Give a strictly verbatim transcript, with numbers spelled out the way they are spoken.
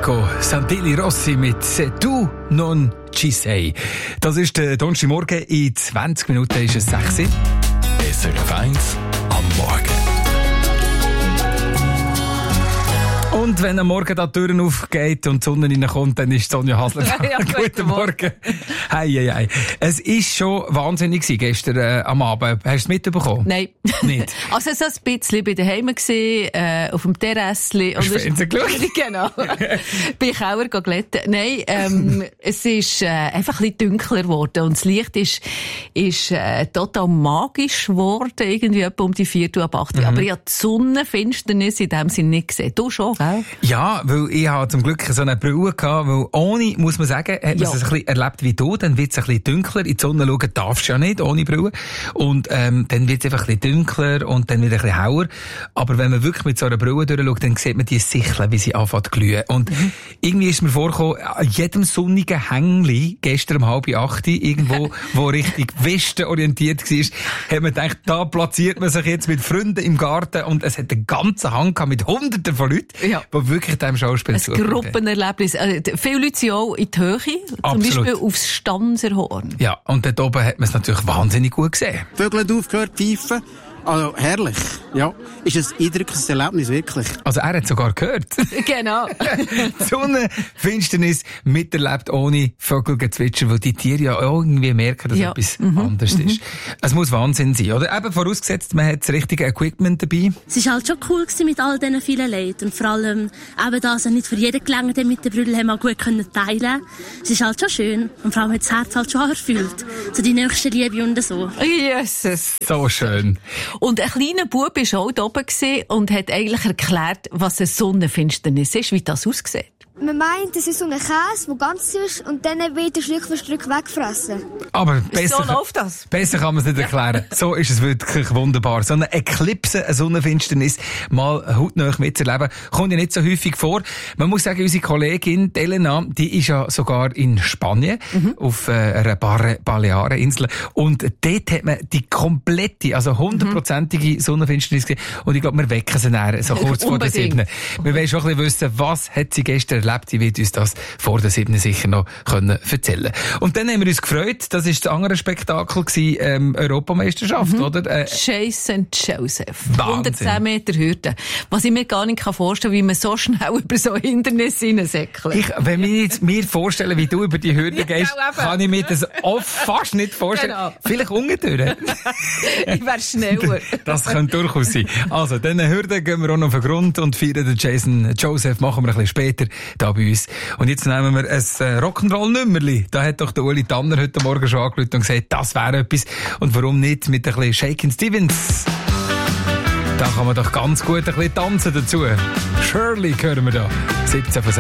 Marco Santilli Rossi mit «Se tu non ci sei». Das ist der Donnerstagmorgen. In zwanzig Minuten ist es sechs. S R F eins am Morgen. Und wenn am Morgen da die Türen aufgeht und die Sonne reinkommt, dann ist Sonja Hasler da. Ja, guten, guten Morgen. Hei, hei, hei. Es war schon wahnsinnig gewesen, gestern äh, am Abend. Hast du es mitbekommen? Nein. Nicht? Also so ein bisschen bei daheim gewesen, äh, auf dem Terrassli. Hast du Fernsehen geschaut? Genau. Bei Kauer glätten. Nein, ähm, es ist äh, einfach ein bisschen dunkler geworden und das Licht ist, ist äh, total magisch geworden, irgendwie etwa um die vier Uhr ab acht Uhr. Mhm. Aber ich habe die Sonnenfinsternis in dem Sinne nicht gesehen. Du schon, gell? Ja, weil ich habe zum Glück so eine Brille gehabt, weil ohne, muss man sagen, hat man ja. es ein bisschen erlebt wie du, dann wird es ein bisschen dunkler, in die Sonne schauen darfst du ja nicht, ohne Brille. Und, ähm, dann wird es einfach ein bisschen dunkler und dann wieder ein bisschen hauer. Aber wenn man wirklich mit so einer Brille durchschaut, dann sieht man die Sicheln, wie sie anfangen zu glühen. Und mhm. irgendwie ist mir vorgekommen, an jedem sonnigen Hängli, gestern um halb acht, irgendwo, wo Richtung Westen orientiert war, hat man gedacht, da platziert man sich jetzt mit Freunden im Garten und es hat einen ganzen Hang gehabt mit Hunderten von Leuten. Ja. Die wirklich diesem Schauspiel zuhören. Ein Gruppenerlebnis. Äh, viele Leute sind auch in die Höhe, zum Absolut. Beispiel aufs Stanserhorn. Ja, und dort oben hat man es natürlich wahnsinnig gut gesehen. Vögel haben aufgehört, pfeifen. Also, herrlich. Ja. Ist ein eindrückliches Erlebnis, wirklich. Also, er hat sogar gehört. Genau. Die Sonnenfinsternis miterlebt ohne Vögelgezwitscher, weil die Tiere ja irgendwie merken, dass ja. etwas mhm. anderes mhm. ist. Es muss Wahnsinn sein, oder? Eben vorausgesetzt, man hat das richtige Equipment dabei. Es war halt schon cool gewesen mit all diesen vielen Leuten. Und vor allem eben das, nicht für jeden gelangt, der mit der Brille haben wir gut können teilen. Es ist halt schon schön. Und vor allem hat das Herz halt schon erfüllt. So die nächste Liebe und so. Jesus. So schön. Und ein kleiner Bub war auch da oben und hat eigentlich erklärt, was eine Sonnenfinsternis ist, wie das aussieht. Man meint, es ist so ein Käse, der ganz ist und dann wird er Stück für Stück weggefressen. Aber besser, so läuft das. Besser kann man es nicht erklären. So ist es wirklich wunderbar. So eine Eclipse, eine Sonnenfinsternis, mal hautnah mitzuerleben, kommt ja nicht so häufig vor. Man muss sagen, unsere Kollegin Elena, die ist ja sogar in Spanien, mhm. auf äh, einer Bar- Baleareninsel. Und dort hat man die komplette, also hundertprozentige Sonnenfinsternis gesehen. Und ich glaube, wir wecken sie näher, so kurz vor der siebten. Wir wollen schon ein bisschen wissen, was hat sie gestern erlebt. Sie wird uns das vor der siebten sicher noch können erzählen. Und dann haben wir uns gefreut, das war das andere Spektakel, gewesen, ähm, Europameisterschaft, mhm. oder? Äh, Chase and Joseph. Wahnsinn. hundertzehn Meter Hürde. Was ich mir gar nicht vorstellen kann, wie man so schnell über so Hindernisse hineinsäckelt. Ich, wenn ich jetzt mir vorstelle, wie du über die Hürde gehst, ja, kann ich mir das oft fast nicht vorstellen. Genau. Vielleicht ungetüren. Ich wäre schneller. Das könnte durchaus sein. Also, diese Hürde gehen wir auch noch auf den Grund und feiern den Jason Joseph, machen wir ein bisschen später da bei uns. Und jetzt nehmen wir ein äh, Rock'n'Roll-Nummerli. Da hat doch der Uli Tanner heute Morgen schon angerufen und gesagt, das wäre etwas. Und warum nicht mit ein bisschen Shakin' Stevens? Da kann man doch ganz gut ein bisschen tanzen dazu. Shirley hören wir da. siebzehn von